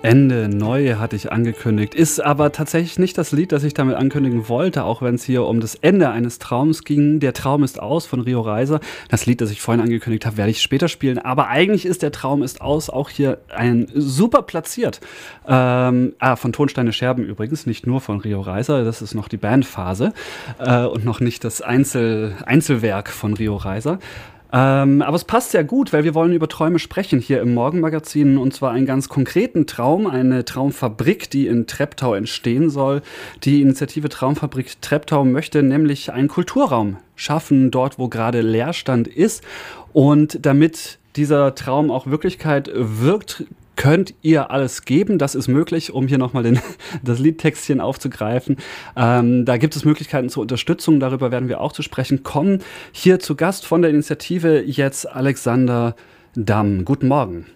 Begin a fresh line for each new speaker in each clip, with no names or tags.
Ende neu hatte ich angekündigt, ist aber tatsächlich nicht das Lied, das ich damit ankündigen wollte, auch wenn es hier um das Ende eines Traums ging. Der Traum ist aus von Rio Reiser. Das Lied, das ich vorhin angekündigt habe, werde ich später spielen. Aber eigentlich ist der Traum ist aus auch hier ein super platziert. Von Tonsteine Scherben übrigens, nicht nur von Rio Reiser. Das ist noch die Bandphase und noch nicht das Einzelwerk von Rio Reiser. Aber es passt sehr gut, weil wir wollen über Träume sprechen hier im Morgenmagazin, und zwar einen ganz konkreten Traum, eine Traumfabrik, die in Treptow entstehen soll. Die Initiative Traumfabrik Treptow möchte nämlich einen Kulturraum schaffen, dort wo gerade Leerstand ist. Und damit dieser Traum auch Wirklichkeit wirkt, könnt ihr alles geben. Das ist möglich, um hier nochmal das Liedtextchen aufzugreifen. Da gibt es Möglichkeiten zur Unterstützung. Darüber werden wir auch zu sprechen kommen. Hier zu Gast von der Initiative jetzt Alexander Damm. Guten Morgen.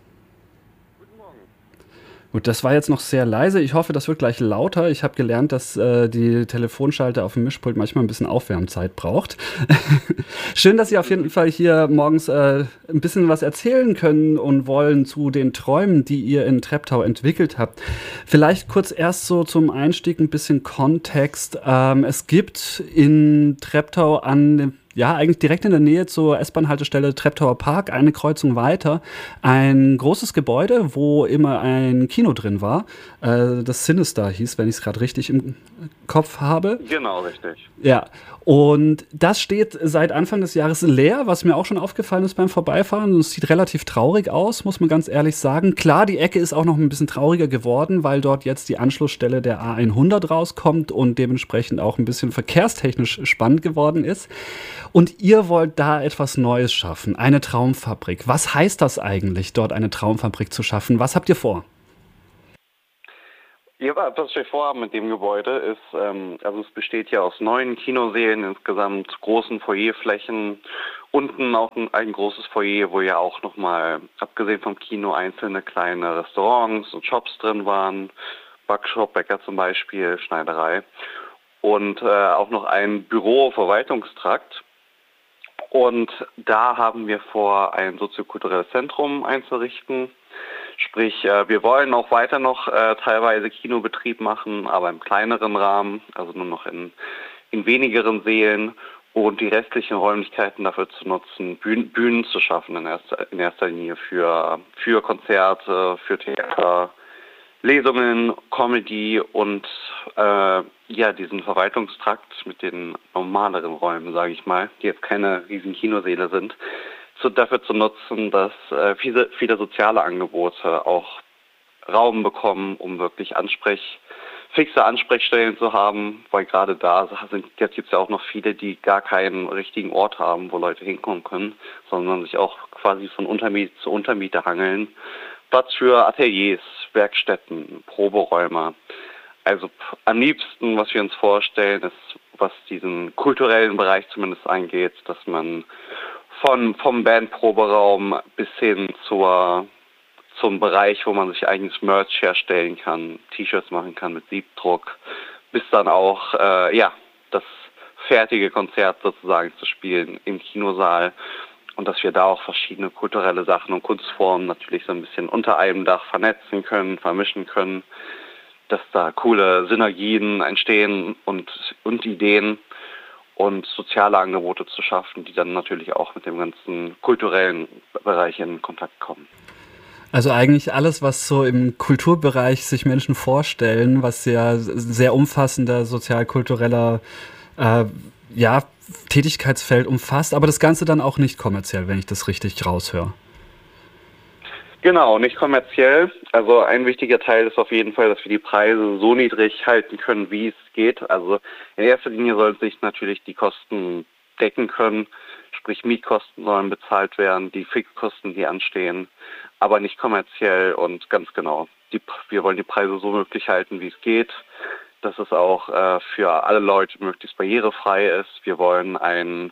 Gut, das war jetzt noch sehr leise. Ich hoffe, das wird gleich lauter. Ich habe gelernt, dass die Telefonschalter auf dem Mischpult manchmal ein bisschen Aufwärmzeit braucht. Schön, dass Sie auf jeden Fall hier morgens ein bisschen was erzählen können und wollen zu den Träumen, die ihr in Treptow entwickelt habt. Vielleicht kurz erst so zum Einstieg ein bisschen Kontext. Es gibt in Treptow eigentlich direkt in der Nähe zur S-Bahn-Haltestelle Treptower Park, eine Kreuzung weiter, ein großes Gebäude, wo immer ein Kino drin war, das Sinister hieß, wenn ich es gerade richtig im Kopf habe.
Genau, richtig.
Ja, und das steht seit Anfang des Jahres leer, was mir auch schon aufgefallen ist beim Vorbeifahren. Es sieht relativ traurig aus, muss man ganz ehrlich sagen. Klar, die Ecke ist auch noch ein bisschen trauriger geworden, weil dort jetzt die Anschlussstelle der A100 rauskommt und dementsprechend auch ein bisschen verkehrstechnisch spannend geworden ist. Und ihr wollt da etwas Neues schaffen, eine Traumfabrik. Was heißt das eigentlich, dort eine Traumfabrik zu schaffen? Was habt ihr vor?
Ja, was wir vorhaben mit dem Gebäude ist, also es besteht ja aus 9 Kinosälen, insgesamt großen Foyerflächen, unten auch ein großes Foyer, wo ja auch nochmal, abgesehen vom Kino, einzelne kleine Restaurants und Shops drin waren, Backshop, Bäcker zum Beispiel, Schneiderei und auch noch ein Büro-Verwaltungstrakt. Und da haben wir vor, ein soziokulturelles Zentrum einzurichten. Sprich, wir wollen auch weiter noch teilweise Kinobetrieb machen, aber im kleineren Rahmen, also nur noch in wenigeren Sälen und die restlichen Räumlichkeiten dafür zu nutzen, Bühnen zu schaffen in erster Linie für Konzerte, für Theater, Lesungen, Comedy und diesen Verwaltungstrakt mit den normaleren Räumen, sage ich mal, die jetzt keine riesigen Kinosäle sind, dafür zu nutzen, dass viele soziale Angebote auch Raum bekommen, um wirklich fixe Ansprechstellen zu haben, weil gerade jetzt gibt es ja auch noch viele, die gar keinen richtigen Ort haben, wo Leute hinkommen können, sondern sich auch quasi von Untermiete zu Untermiete hangeln. Platz für Ateliers, Werkstätten, Proberäume. Also am liebsten, was wir uns vorstellen, ist, was diesen kulturellen Bereich zumindest angeht, dass man vom Bandproberaum bis hin zum Bereich, wo man sich eigenes Merch herstellen kann, T-Shirts machen kann mit Siebdruck, bis dann auch das fertige Konzert sozusagen zu spielen im Kinosaal und dass wir da auch verschiedene kulturelle Sachen und Kunstformen natürlich so ein bisschen unter einem Dach vernetzen können, vermischen können, dass da coole Synergien entstehen und Ideen und soziale Angebote zu schaffen, die dann natürlich auch mit dem ganzen kulturellen Bereich in Kontakt kommen.
Also eigentlich alles, was so im Kulturbereich sich Menschen vorstellen, was ja sehr umfassender sozial-kultureller Tätigkeitsfeld umfasst, aber das Ganze dann auch nicht kommerziell, wenn ich das richtig raushöre.
Genau, nicht kommerziell. Also ein wichtiger Teil ist auf jeden Fall, dass wir die Preise so niedrig halten können, wie es geht. Also in erster Linie sollen sich natürlich die Kosten decken können, sprich Mietkosten sollen bezahlt werden, die Fixkosten, die anstehen, aber nicht kommerziell und ganz genau. Wir wollen die Preise so möglich halten, wie es geht, dass es auch für alle Leute möglichst barrierefrei ist. Wir wollen einen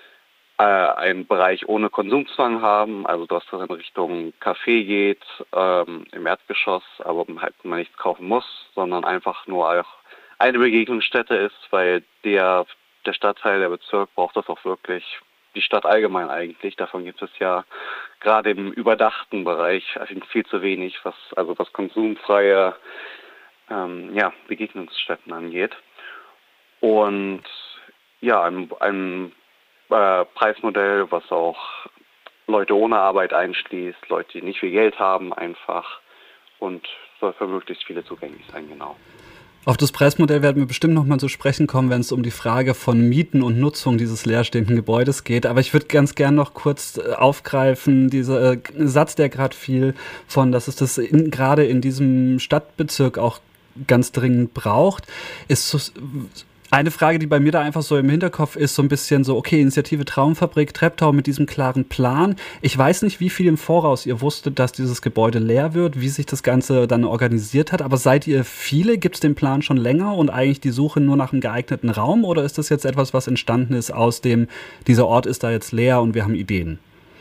Bereich ohne Konsumzwang haben, also dass das in Richtung Café geht, im Erdgeschoss, aber halt man nichts kaufen muss, sondern einfach nur auch eine Begegnungsstätte ist, weil der Stadtteil, der Bezirk braucht das auch wirklich. die Stadt allgemein eigentlich. Davon gibt es ja gerade im überdachten Bereich viel zu wenig, was konsumfreie Begegnungsstätten angeht. Und ja, ein Preismodell, was auch Leute ohne Arbeit einschließt, Leute, die nicht viel Geld haben einfach und soll für möglichst viele zugänglich sein, genau.
Auf das Preismodell werden wir bestimmt noch mal zu sprechen kommen, wenn es um die Frage von Mieten und Nutzung dieses leerstehenden Gebäudes geht. Aber ich würde ganz gern noch kurz aufgreifen, dieser Satz, der gerade fiel, dass es das gerade in diesem Stadtbezirk auch ganz dringend braucht, ist so eine Frage, die bei mir da einfach so im Hinterkopf ist, so ein bisschen so, okay, Initiative Traumfabrik, Treptow mit diesem klaren Plan. Ich weiß nicht, wie viel im Voraus ihr wusstet, dass dieses Gebäude leer wird, wie sich das Ganze dann organisiert hat, aber seid ihr viele? Gibt es den Plan schon länger und eigentlich die Suche nur nach einem geeigneten Raum oder ist das jetzt etwas, was entstanden ist aus dem, dieser Ort ist da jetzt leer und wir haben Ideen?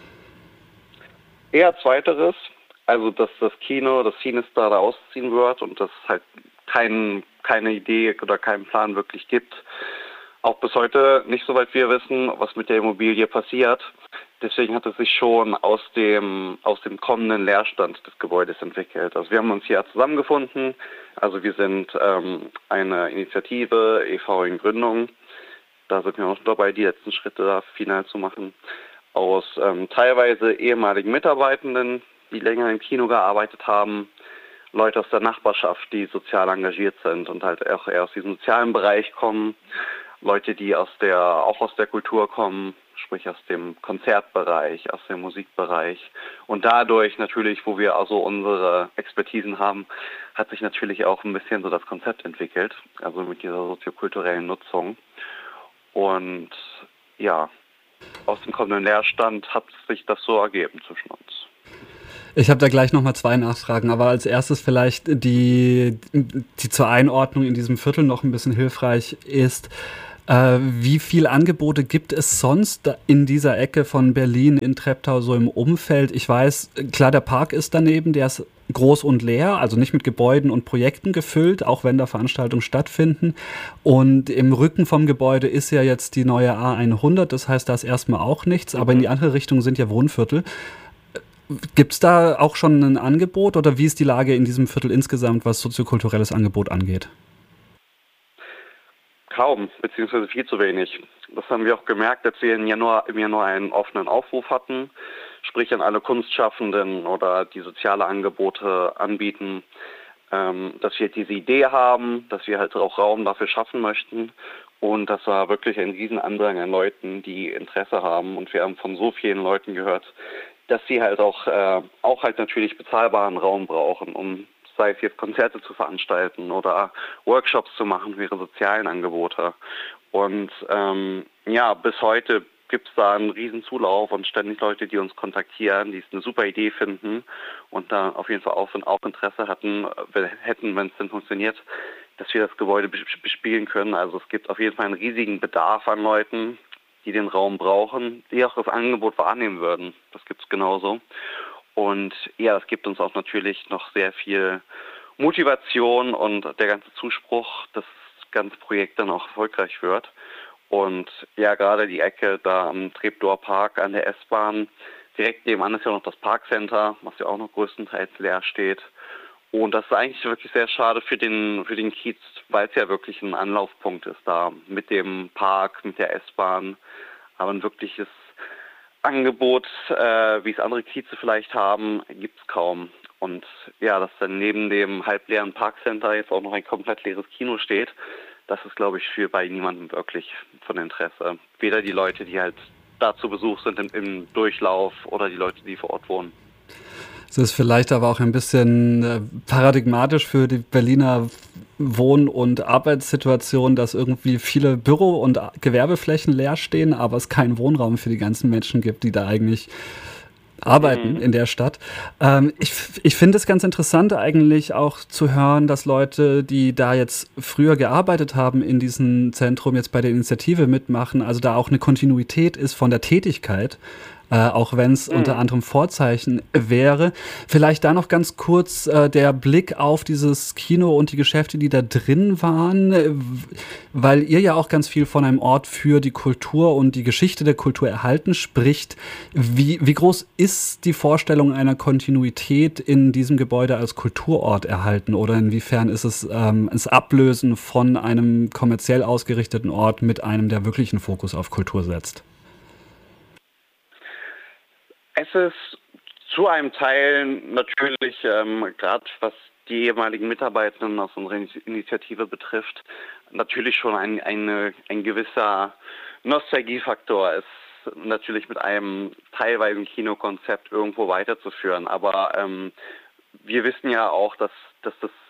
Eher zweiteres, also dass das Cinestar da ausziehen wird und das halt keine Idee oder keinen Plan wirklich gibt. Auch bis heute nicht, soweit wir wissen, was mit der Immobilie passiert. Deswegen hat es sich schon aus dem kommenden Leerstand des Gebäudes entwickelt. Also wir haben uns hier zusammengefunden. Also wir sind eine Initiative, e.V. in Gründung. Da sind wir noch dabei, die letzten Schritte da final zu machen. Aus teilweise ehemaligen Mitarbeitenden, die länger im Kino gearbeitet haben, Leute aus der Nachbarschaft, die sozial engagiert sind und halt auch eher aus diesem sozialen Bereich kommen. Leute, die auch aus der Kultur kommen, sprich aus dem Konzertbereich, aus dem Musikbereich. Und dadurch natürlich, wo wir also unsere Expertisen haben, hat sich natürlich auch ein bisschen so das Konzept entwickelt, also mit dieser soziokulturellen Nutzung. Und ja, aus dem kommenden Leerstand hat sich das so ergeben zwischen uns.
Ich habe da gleich nochmal 2 Nachfragen, aber als erstes vielleicht die zur Einordnung in diesem Viertel noch ein bisschen hilfreich ist. Wie viele Angebote gibt es sonst in dieser Ecke von Berlin in Treptow so im Umfeld? Ich weiß, klar, der Park ist daneben, der ist groß und leer, also nicht mit Gebäuden und Projekten gefüllt, auch wenn da Veranstaltungen stattfinden. Und im Rücken vom Gebäude ist ja jetzt die neue A100, das heißt, da ist erstmal auch nichts, aber in die andere Richtung sind ja Wohnviertel. Gibt es da auch schon ein Angebot oder wie ist die Lage in diesem Viertel insgesamt, was soziokulturelles Angebot angeht?
Kaum, beziehungsweise viel zu wenig. Das haben wir auch gemerkt, als wir im Januar einen offenen Aufruf hatten, sprich an alle Kunstschaffenden oder die soziale Angebote anbieten, dass wir diese Idee haben, dass wir halt auch Raum dafür schaffen möchten. Und das war wirklich ein Riesenandrang an Leuten, die Interesse haben. Und wir haben von so vielen Leuten gehört, dass sie halt auch halt natürlich bezahlbaren Raum brauchen, um sei es jetzt Konzerte zu veranstalten oder Workshops zu machen für ihre sozialen Angebote. Und bis heute gibt es da einen riesen Zulauf und ständig Leute, die uns kontaktieren, die es eine super Idee finden und da auf jeden Fall auch Interesse hätten, wenn es denn funktioniert, dass wir das Gebäude bespielen können. Also es gibt auf jeden Fall einen riesigen Bedarf an Leuten, die den Raum brauchen, die auch das Angebot wahrnehmen würden. Das gibt es genauso. Und ja, das gibt uns auch natürlich noch sehr viel Motivation und der ganze Zuspruch, dass das ganze Projekt dann auch erfolgreich wird. Und ja, gerade die Ecke da am Treptower Park an der S-Bahn, direkt nebenan ist ja noch das Parkcenter, was ja auch noch größtenteils leer steht. Und das ist eigentlich wirklich sehr schade für den Kiez, weil es ja wirklich ein Anlaufpunkt ist da mit dem Park, mit der S-Bahn. Aber ein wirkliches Angebot, wie es andere Kieze vielleicht haben, gibt es kaum. Und ja, dass dann neben dem halbleeren Parkcenter jetzt auch noch ein komplett leeres Kino steht, das ist, glaube ich, bei niemandem wirklich von Interesse. Weder die Leute, die halt da zu Besuch sind im Durchlauf oder die Leute, die vor Ort wohnen.
Es ist vielleicht aber auch ein bisschen paradigmatisch für die Berliner Wohn- und Arbeitssituation, dass irgendwie viele Büro- und Gewerbeflächen leer stehen, aber es keinen Wohnraum für die ganzen Menschen gibt, die da eigentlich arbeiten in der Stadt. Ich finde es ganz interessant eigentlich auch zu hören, dass Leute, die da jetzt früher gearbeitet haben in diesem Zentrum, jetzt bei der Initiative mitmachen, also da auch eine Kontinuität ist von der Tätigkeit. auch wenn es unter anderem Vorzeichen wäre. Vielleicht da noch ganz kurz der Blick auf dieses Kino und die Geschäfte, die da drin waren, weil ihr ja auch ganz viel von einem Ort für die Kultur und die Geschichte der Kultur erhalten spricht. Wie groß ist die Vorstellung einer Kontinuität in diesem Gebäude als Kulturort erhalten oder inwiefern ist es das Ablösen von einem kommerziell ausgerichteten Ort mit einem, der wirklich einen Fokus auf Kultur setzt?
Es ist zu einem Teil natürlich, gerade was die ehemaligen Mitarbeitenden aus unserer Initiative betrifft, natürlich schon ein gewisser Nostalgiefaktor ist, natürlich mit einem teilweisen Kinokonzept irgendwo weiterzuführen. Aber wir wissen ja auch, dass das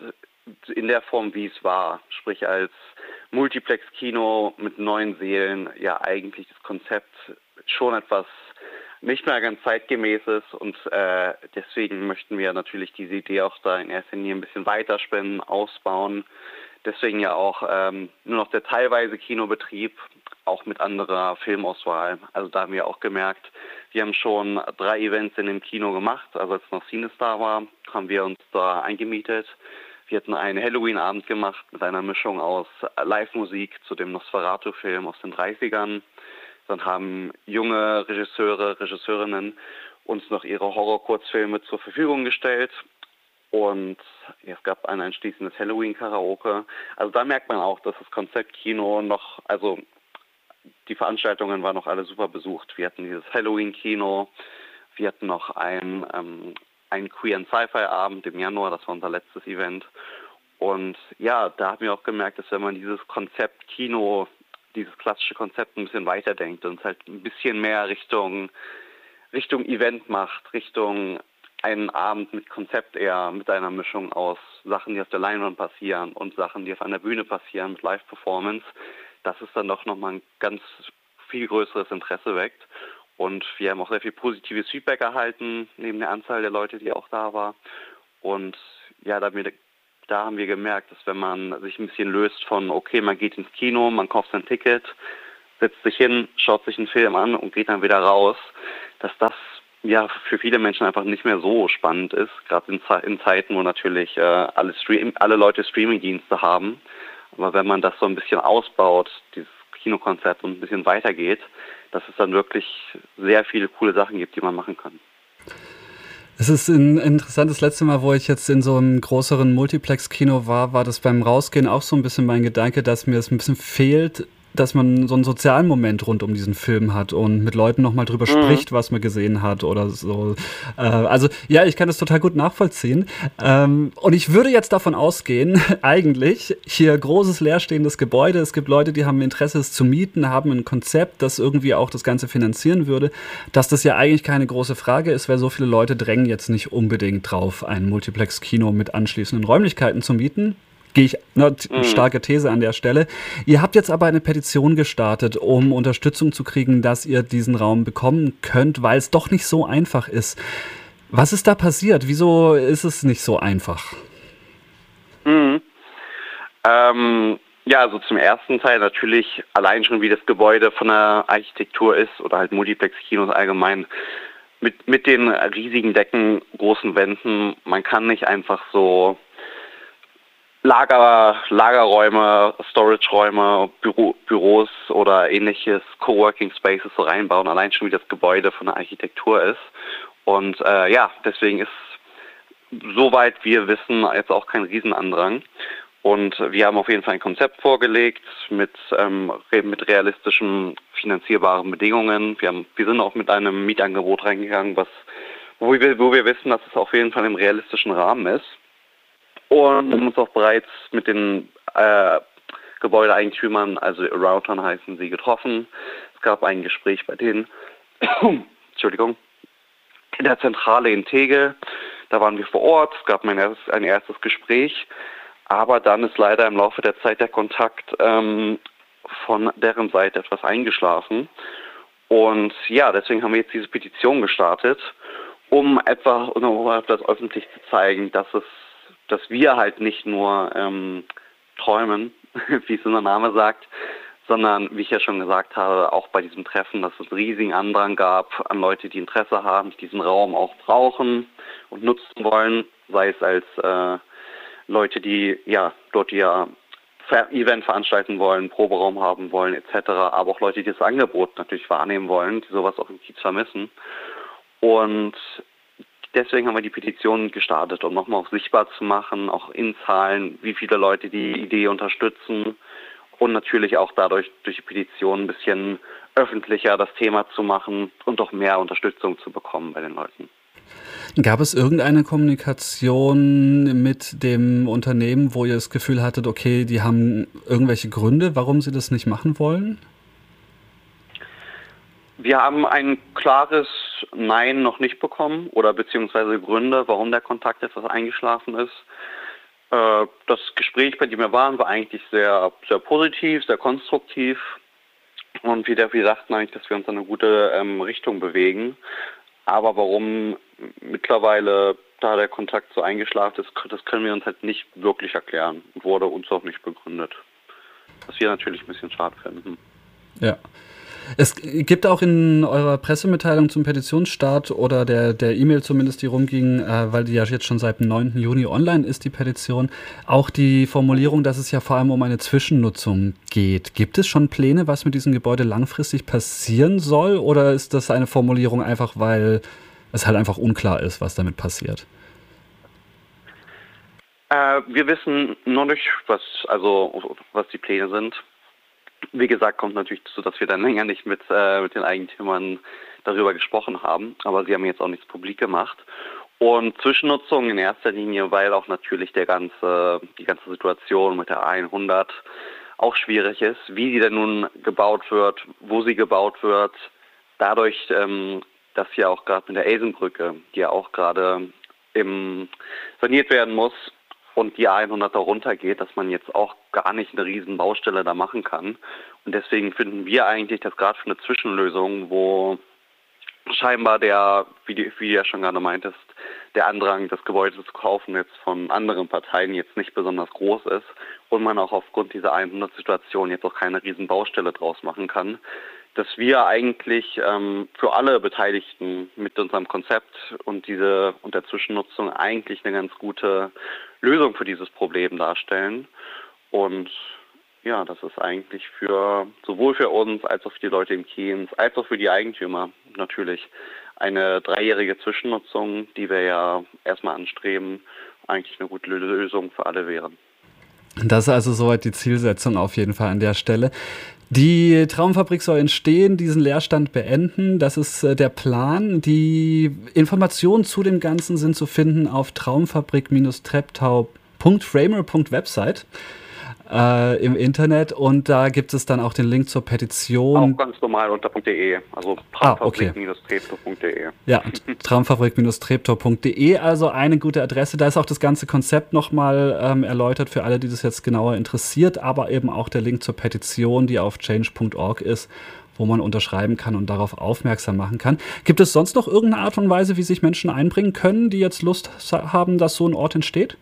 in der Form, wie es war, sprich als Multiplex-Kino mit 9 Sälen, ja eigentlich das Konzept schon etwas nicht mehr ganz zeitgemäß ist und deswegen möchten wir natürlich diese Idee auch da in erster Linie ein bisschen weiterspinnen, ausbauen. Deswegen ja auch nur noch der teilweise Kinobetrieb, auch mit anderer Filmauswahl. Also da haben wir auch gemerkt, wir haben schon 3 Events in dem Kino gemacht, also als noch CineStar war, haben wir uns da eingemietet. Wir hatten einen Halloween-Abend gemacht mit einer Mischung aus Live-Musik zu dem Nosferatu-Film aus den 30ern. Dann haben junge Regisseurinnen uns noch ihre Horror-Kurzfilme zur Verfügung gestellt. Und es gab ein anschließendes Halloween-Karaoke. Also da merkt man auch, dass das Konzept Kino noch, also die Veranstaltungen waren noch alle super besucht. Wir hatten dieses Halloween-Kino, wir hatten noch einen Queer and Sci-Fi-Abend im Januar, das war unser letztes Event. Und ja, da haben wir auch gemerkt, dass wenn man dieses Konzept Kino, dieses klassische Konzept ein bisschen weiterdenkt und es halt ein bisschen mehr Richtung Event macht, Richtung einen Abend mit Konzept eher, mit einer Mischung aus Sachen, die auf der Leinwand passieren und Sachen, die auf einer Bühne passieren mit Live-Performance, dass es dann doch nochmal ein ganz viel größeres Interesse weckt. Und wir haben auch sehr viel positives Feedback erhalten, neben der Anzahl der Leute, die auch da war. Und ja, da haben wir gemerkt, dass wenn man sich ein bisschen löst von, okay, man geht ins Kino, man kauft sein Ticket, setzt sich hin, schaut sich einen Film an und geht dann wieder raus, dass das ja für viele Menschen einfach nicht mehr so spannend ist, gerade in Zeiten, wo natürlich alle Leute Streamingdienste haben. Aber wenn man das so ein bisschen ausbaut, dieses Kinokonzept und ein bisschen weitergeht, dass es dann wirklich sehr viele coole Sachen gibt, die man machen kann.
Es ist ein interessantes letzte Mal, wo ich jetzt in so einem größeren Multiplex-Kino war das beim Rausgehen auch so ein bisschen mein Gedanke, dass mir es ein bisschen fehlt, dass man so einen sozialen Moment rund um diesen Film hat und mit Leuten nochmal drüber spricht, was man gesehen hat oder so. Also ja, ich kann das total gut nachvollziehen. Und ich würde jetzt davon ausgehen, eigentlich, hier großes leerstehendes Gebäude, es gibt Leute, die haben Interesse, es zu mieten, haben ein Konzept, das irgendwie auch das Ganze finanzieren würde, dass das ja eigentlich keine große Frage ist, weil so viele Leute drängen jetzt nicht unbedingt drauf, ein Multiplex-Kino mit anschließenden Räumlichkeiten zu mieten. Gehe ich, starke These an der Stelle. Ihr habt jetzt aber eine Petition gestartet, um Unterstützung zu kriegen, dass ihr diesen Raum bekommen könnt, weil es doch nicht so einfach ist. Was ist da passiert? Wieso ist es nicht so einfach?
Ja, also zum ersten Teil natürlich allein schon, wie das Gebäude von der Architektur ist oder halt Multiplex-Kinos allgemein. Mit den riesigen Decken, großen Wänden, man kann nicht einfach so Lagerräume, Storage-Räume, Büros oder ähnliches Coworking Spaces so reinbauen, allein schon wie das Gebäude von der Architektur ist. Und deswegen ist, soweit wir wissen, jetzt auch kein Riesenandrang. Und wir haben auf jeden Fall ein Konzept vorgelegt mit realistischen, finanzierbaren Bedingungen. Wir sind auch mit einem Mietangebot reingegangen, wo wir wissen, dass es auf jeden Fall im realistischen Rahmen ist. Und wir haben uns auch bereits mit den Gebäudeeigentümern, also Aroundtown heißen sie, getroffen. Es gab ein Gespräch bei denen, Entschuldigung, in der Zentrale in Tegel. Da waren wir vor Ort, es gab ein erstes Gespräch, aber dann ist leider im Laufe der Zeit der Kontakt von deren Seite etwas eingeschlafen. Und ja, deswegen haben wir jetzt diese Petition gestartet, um etwas öffentlich zu zeigen, dass wir halt nicht nur träumen, wie es unser Name sagt, sondern, wie ich ja schon gesagt habe, auch bei diesem Treffen, dass es einen riesigen Andrang gab an Leute, die Interesse haben, die diesen Raum auch brauchen und nutzen wollen, sei es als Leute, die ja dort ihr Event veranstalten wollen, Proberaum haben wollen etc., aber auch Leute, die das Angebot natürlich wahrnehmen wollen, die sowas auch im Kiez vermissen. Und deswegen haben wir die Petition gestartet, um nochmal auch sichtbar zu machen, auch in Zahlen, wie viele Leute die Idee unterstützen und natürlich auch dadurch durch die Petition ein bisschen öffentlicher das Thema zu machen und auch mehr Unterstützung zu bekommen bei den Leuten.
Gab es irgendeine Kommunikation mit dem Unternehmen, wo ihr das Gefühl hattet, okay, die haben irgendwelche Gründe, warum sie das nicht machen wollen?
Wir haben ein klares Nein noch nicht bekommen oder beziehungsweise Gründe, warum der Kontakt etwas eingeschlafen ist. Das Gespräch, bei dem wir waren, war eigentlich sehr, sehr positiv, sehr konstruktiv und wir dachten eigentlich, dass wir uns in eine gute Richtung bewegen. Aber warum mittlerweile da der Kontakt so eingeschlafen ist, das können wir uns halt nicht wirklich erklären und wurde uns auch nicht begründet. Was wir natürlich ein bisschen schade finden.
Ja. Es gibt auch in eurer Pressemitteilung zum Petitionsstart oder der E-Mail zumindest, die rumging, weil die ja jetzt schon seit dem 9. Juni online ist, die Petition, auch die Formulierung, dass es ja vor allem um eine Zwischennutzung geht. Gibt es schon Pläne, was mit diesem Gebäude langfristig passieren soll? Oder ist das eine Formulierung einfach, weil es halt einfach unklar ist, was damit passiert?
Wir wissen noch nicht, was die Pläne sind. Wie gesagt, kommt natürlich dazu, dass wir dann länger nicht mit den Eigentümern darüber gesprochen haben, aber sie haben jetzt auch nichts publik gemacht. Und Zwischennutzung in erster Linie, weil auch natürlich die ganze Situation mit der 100 auch schwierig ist, wie sie denn nun gebaut wird, wo sie gebaut wird. Dadurch, dass ja auch gerade mit der Eisenbrücke, die ja auch gerade saniert werden muss, und die A100 da runtergeht, dass man jetzt auch gar nicht eine riesen Baustelle da machen kann. Und deswegen finden wir eigentlich, dass gerade für eine Zwischenlösung, wo scheinbar wie du ja schon gerade meintest, der Andrang, das Gebäude zu kaufen, jetzt von anderen Parteien jetzt nicht besonders groß ist und man auch aufgrund dieser 100-Situation jetzt auch keine riesen Baustelle draus machen kann, dass wir eigentlich für alle Beteiligten mit unserem Konzept und der Zwischennutzung eigentlich eine ganz gute Lösung für dieses Problem darstellen. Und ja, das ist eigentlich sowohl für uns als auch für die Leute im Kiez, als auch für die Eigentümer natürlich eine 3-jährige Zwischennutzung, die wir ja erstmal anstreben, eigentlich eine gute Lösung für alle wären.
Das ist also soweit die Zielsetzung auf jeden Fall an der Stelle. Die Traumfabrik soll entstehen, diesen Leerstand beenden. Das ist der Plan. Die Informationen zu dem Ganzen sind zu finden auf traumfabrik-treptow.framer.website im Internet. Und da gibt es dann auch den Link zur Petition.
Auch ganz normal unter .de, also traumfabrik-treptow.de.
Ja, traumfabrik-treptow.de, also eine gute Adresse. Da ist auch das ganze Konzept nochmal erläutert für alle, die das jetzt genauer interessiert, aber eben auch der Link zur Petition, die auf change.org ist, wo man unterschreiben kann und darauf aufmerksam machen kann. Gibt es sonst noch irgendeine Art und Weise, wie sich Menschen einbringen können, die jetzt Lust haben, dass so ein Ort entsteht?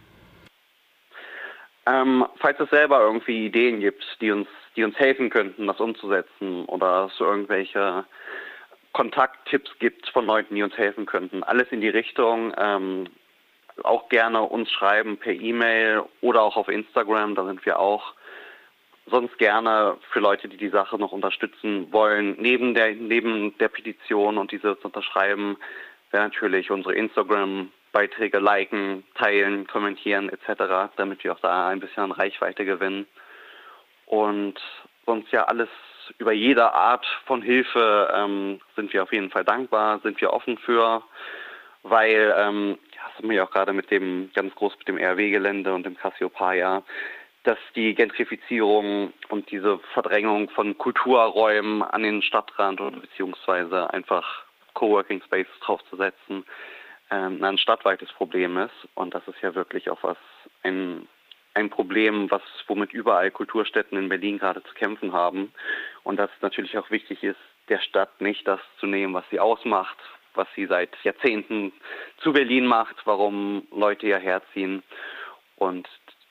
Falls es selber irgendwie Ideen gibt, die uns helfen könnten, das umzusetzen oder es so irgendwelche Kontakttipps gibt von Leuten, die uns helfen könnten, alles in die Richtung, auch gerne uns schreiben per E-Mail oder auch auf Instagram, da sind wir auch. Sonst gerne für Leute, die die Sache noch unterstützen wollen, neben der Petition und diese zu unterschreiben, wäre natürlich unsere Instagram-Beiträge liken, teilen, kommentieren etc., damit wir auch da ein bisschen an Reichweite gewinnen. Und sonst ja alles über jede Art von Hilfe sind wir auf jeden Fall dankbar, sind wir offen für, weil, das haben wir ja auch gerade ganz groß mit dem RW-Gelände und dem Cassiopeia, dass die Gentrifizierung und diese Verdrängung von Kulturräumen an den Stadtrand oder beziehungsweise einfach Coworking Space draufzusetzen, ein stadtweites Problem ist. Und das ist ja wirklich auch ein Problem, womit überall Kulturstätten in Berlin gerade zu kämpfen haben. Und dass es natürlich auch wichtig ist, der Stadt nicht das zu nehmen, was sie ausmacht, was sie seit Jahrzehnten zu Berlin macht, warum Leute hierher ziehen. Und ja,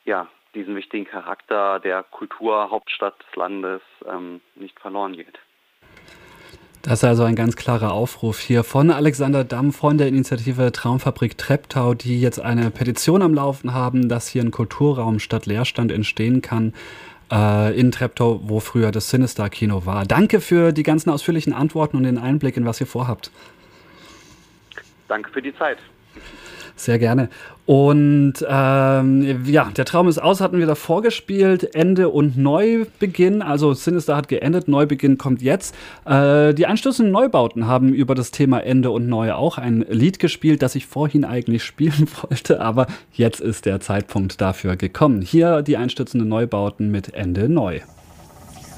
diesen wichtigen Charakter der Kulturhauptstadt des Landes nicht verloren geht.
Das ist also ein ganz klarer Aufruf hier von Alexander Damm von der Initiative Traumfabrik Treptow, die jetzt eine Petition am Laufen haben, dass hier ein Kulturraum statt Leerstand entstehen kann in Treptow, wo früher das Cinestar-Kino war. Danke für die ganzen ausführlichen Antworten und den Einblick in was ihr vorhabt.
Danke für die Zeit.
Sehr gerne. Und der Traum ist aus, hatten wir davor gespielt. Ende und Neubeginn. Also Cinestar hat geendet, Neubeginn kommt jetzt. Die anstoßenden Neubauten haben über das Thema Ende und Neu auch ein Lied gespielt, das ich vorhin eigentlich spielen wollte, aber jetzt ist der Zeitpunkt dafür gekommen. Hier die einstürzenden Neubauten mit Ende Neu.